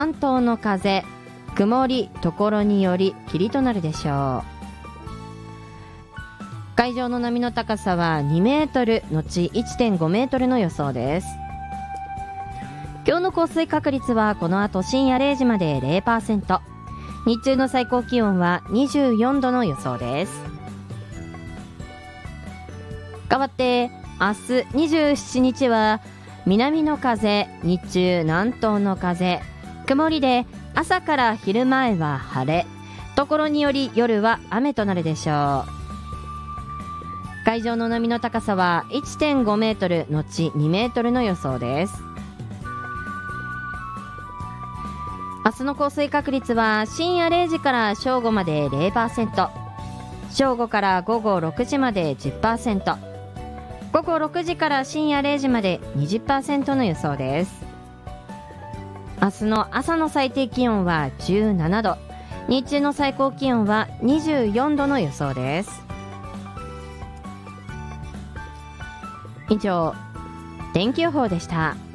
関東の風、曇り、ところにより霧となるでしょう。海上の波の高さは2メートルのち 1.5 メートルの予想です。今日の降水確率はこの後深夜0時まで 0%、 日中の最高気温は24度の予想です。代わって明日27日は南の風、日中南東の風、曇りで朝から昼前は晴れ、ところにより夜は雨となるでしょう。海上の波の高さは 1.5 メートルのち2メートルの予想です。明日の降水確率は深夜0時から正午まで 0%、 正午から午後6時まで 10%、 午後6時から深夜0時まで 20% の予想です。明日の朝の最低気温は17度、日中の最高気温は24度の予想です。以上、天気予報でした。